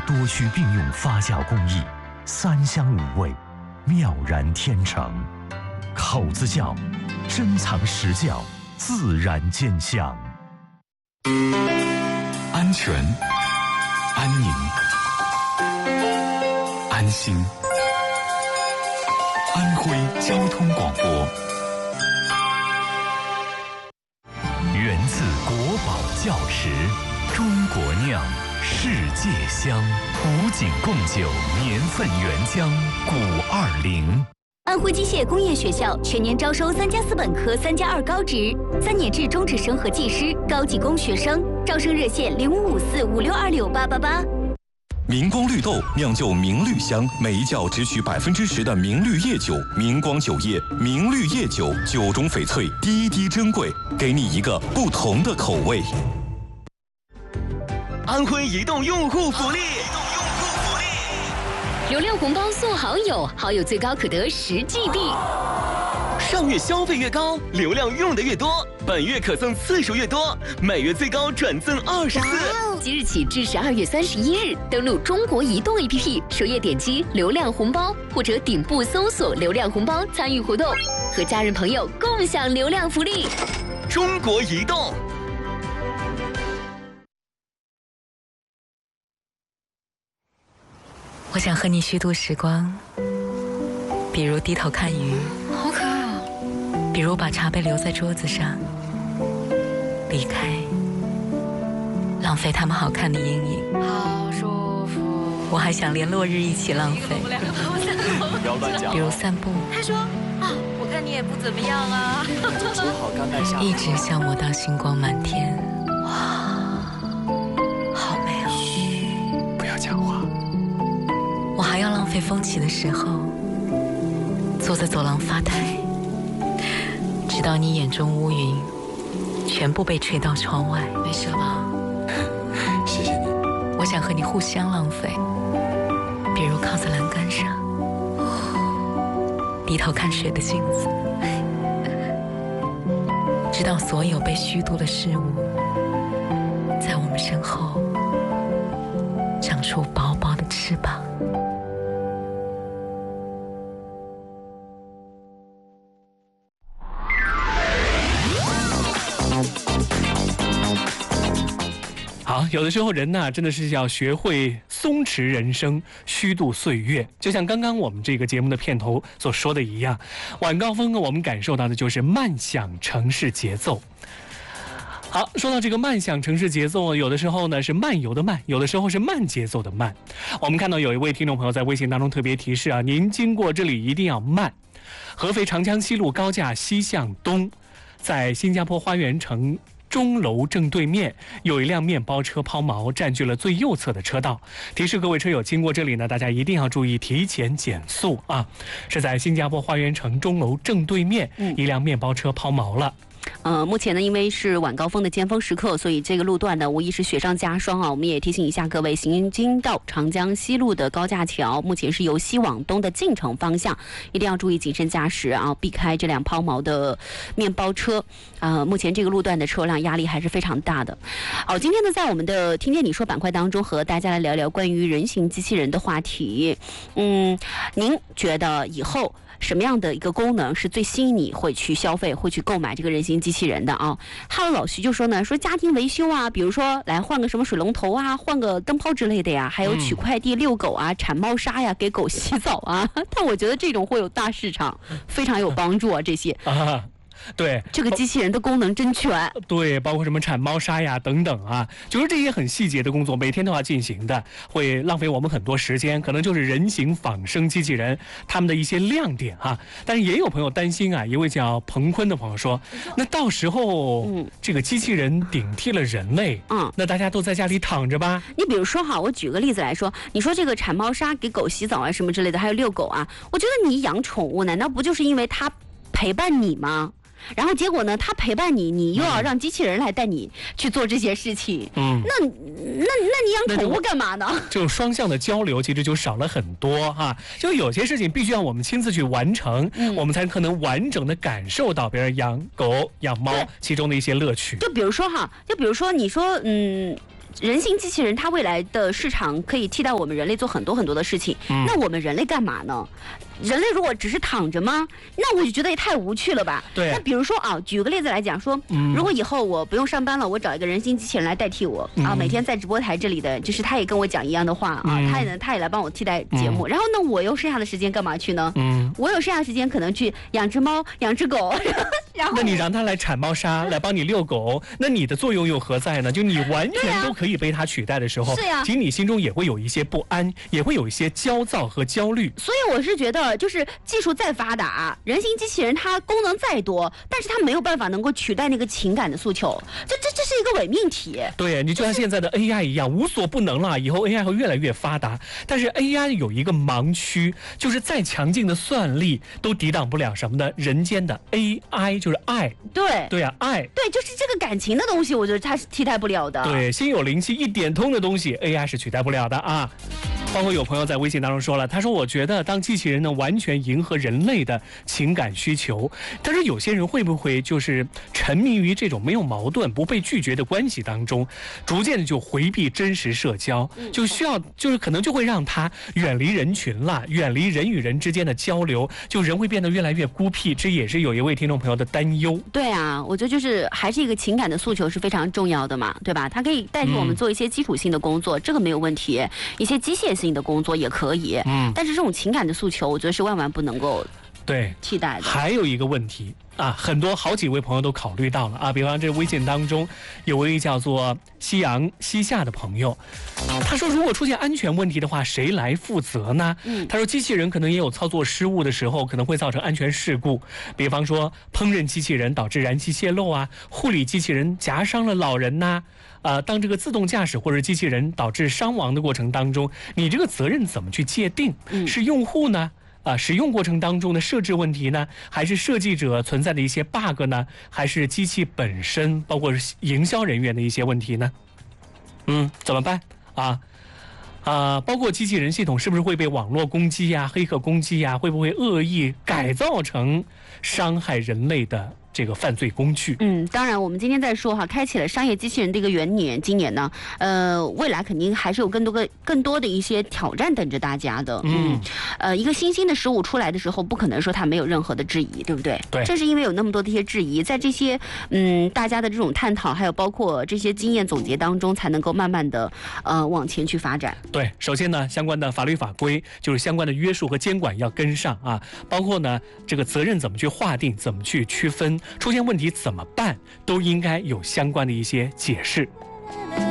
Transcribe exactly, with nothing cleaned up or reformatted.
多需并用发酵工艺，三香五味，妙然天成。口子窖，珍藏实窖，自然兼香。 安全、安宁、安心。安徽交通广播， 源自国宝窖池，中国酿，世界香。古井贡酒年份原浆，古二零。 安徽机械工业学校全年招收三加四本科、三加二高职、三年制中职生和技师、高技工学生，招生热线零五五四五六二六八八八。 明光绿豆酿就明绿香，每一窖只取百分之十的明绿叶酒，明光酒业明绿叶酒，酒中翡翠，滴滴珍贵，给你一个不同的口味。 安徽移动用户福利。 流量红包送好友，好友最高可得十 G B。 上月消费越高，流量用的越多，本月可赠次数越多，每月最高转赠二十次。 即日起至十二月三十一日，登录中国移动 A P P， 首页点击流量红包，或者顶部搜索流量红包参与活动，和家人朋友共享流量福利。 中国移动。 我想和你虚度时光，比如低头看鱼， 好可爱哦。 比如把茶杯留在桌子上，离开，浪费他们好看的阴影。 好舒服。 我还想连落日一起浪费， 不要乱讲。 比如散步。 他说啊，我看你也不怎么样啊。 煮好干带下。 一直消磨到星光满天。哇，好美哦。 嘘，不要讲话。 我还要浪费风起的时候，坐在走廊发呆，直到你眼中乌云全部被吹到窗外。没事吧？ 谢谢你。 我想和你互相浪费，比如靠在栏杆上，低头看水的镜子，直到所有被虚度的事物，在我们身后长出薄薄的翅膀。 好，有的时候人呢，真的是要学会松弛人生，虚度岁月。就像刚刚我们这个节目的片头所说的一样，晚高峰呢，我们感受到的就是慢享城市节奏。好，说到这个慢享城市节奏，有的时候呢是漫游的慢，有的时候是慢节奏的慢。我们看到有一位听众朋友在微信当中特别提示啊，您经过这里一定要慢。合肥长江西路高架西向东，在新加坡花园城钟楼正对面有一辆面包车抛锚，占据了最右侧的车道。提示各位车友经过这里呢，大家一定要注意提前减速啊！是在新加坡花园城钟楼正对面，嗯、一辆面包车抛锚了。 呃，目前呢，因为是晚高峰的尖峰时刻，所以这个路段呢，无疑是雪上加霜啊。我们也提醒一下各位，行经到长江西路的高架桥，目前是由西往东的进城方向，一定要注意谨慎驾驶啊，避开这辆抛锚的面包车。呃，目前这个路段的车辆压力还是非常大的。好，今天呢，在我们的听见你说板块当中，和大家来聊聊关于人形机器人的话题。嗯，您觉得以后什么样的一个功能是最吸引你会去消费、会去购买这个人形机器人的啊？哈喽，老徐就说呢，说家庭维修啊，比如说来换个什么水龙头啊，换个灯泡之类的呀，还有取快递、遛狗啊、铲猫砂呀、给狗洗澡啊。但我觉得这种会有大市场，非常有帮助啊，这些。 啊对， 这个机器人的功能真全。对， 包括什么铲猫砂呀等等啊，就是这些很细节的工作，每天都要进行的，会浪费我们很多时间，可能就是人形仿生机器人他们的一些亮点啊。但是也有朋友担心啊，一位叫彭坤的朋友说，那到时候、嗯、这个机器人顶替了人类，嗯，那大家都在家里躺着吧？ 你比如说哈，我举个例子来说，你说这个铲猫砂、给狗洗澡啊什么之类的，还有遛狗啊，我觉得你养宠物难道不就是因为它陪伴你吗？然后结果呢，他陪伴你，你又要让机器人来带你去做这些事情，嗯，那那那你养宠物干嘛呢？ 这种双向的交流其实就少了很多哈、啊，就有些事情必须要我们亲自去完成，嗯、我们才可能完整的感受到别人养狗、养猫其中的一些乐趣。 就比如说哈，就比如说你说，嗯。 人形机器人它未来的市场可以替代我们人类做很多很多的事情， 嗯、 那我们人类干嘛呢？人类如果只是躺着吗？那我就觉得也太无趣了吧。 对。 那比如说啊，举个例子来讲说，嗯、如果以后我不用上班了，我找一个人形机器人来代替我、嗯、啊，每天在直播台这里的，就是他也跟我讲一样的话啊，嗯、他也能他也来帮我替代节目。嗯、然后呢，我又剩下的时间干嘛去呢？嗯，我有剩下的时间可能去养只猫、养只狗。然后， 那你让他来铲猫砂，来帮你遛狗，那你的作用又何在呢？就你完全都可以被他取代的时候， 是呀、啊， 其实你心中也会有一些不安，也会有一些焦躁和焦虑。 所以我是觉得，就是技术再发达，人形机器人它功能再多，但是它没有办法能够取代那个情感的诉求，这这这是一个伪命题。 对，你就像现在的 A I 一样，无所不能了。以后 A I 会越来越发达，但是 A I 有一个盲区，就是再强劲的算力都抵挡不了什么呢？人间的 A I 就是爱。 对对啊，爱。 对，就是这个感情的东西，我觉得它是替代不了的。 对，心有灵犀一点通的东西 ，A I 是取代不了的啊。包括有朋友在微信当中说了，他说：“我觉得当机器人能完全迎合人类的情感需求，但是有些人会不会就是沉迷于这种没有矛盾、不被拒绝的关系当中，逐渐的就回避真实社交，就需要就是可能就会让他远离人群了，远离人与人之间的交流，就人会变得越来越孤僻。这也是有一位听众朋友的担忧。 对啊，我觉得就是还是一个情感的诉求是非常重要的嘛，对吧？它可以代替我们做一些基础性的工作，嗯、这个没有问题，一些机械性的工作也可以，嗯，但是这种情感的诉求，我觉得是万万不能够对替代的。 还有一个问题啊，很多好几位朋友都考虑到了啊，比方这微信当中有位叫做夕阳西下的朋友，他说如果出现安全问题的话，谁来负责呢？嗯，他说机器人可能也有操作失误的时候，可能会造成安全事故，比方说烹饪机器人导致燃气泄漏啊，护理机器人夹伤了老人呐、啊。呃，当这个自动驾驶或者机器人导致伤亡的过程当中，你这个责任怎么去界定？是用户呢？啊、呃，使用过程当中的设置问题呢，还是设计者存在的一些 bug 呢，还是机器本身，包括营销人员的一些问题呢？嗯，怎么办啊？啊、呃，包括机器人系统是不是会被网络攻击呀、黑客攻击呀？会不会恶意改造成伤害人类的这个犯罪工具？ 嗯，当然，我们今天在说哈，开启了商业机器人的一个元年，今年呢，呃，未来肯定还是有更多个更多的一些挑战等着大家的。嗯，呃，一个新兴的事物出来的时候，不可能说它没有任何的质疑，对不对？ 对。 正是因为有那么多的一些质疑，在这些嗯大家的这种探讨，还有包括这些经验总结当中，才能够慢慢的呃往前去发展。 对，首先呢，相关的法律法规就是相关的约束和监管要跟上啊，包括呢这个责任怎么去划定，怎么去区分。出现问题怎么办，都应该有相关的一些解释。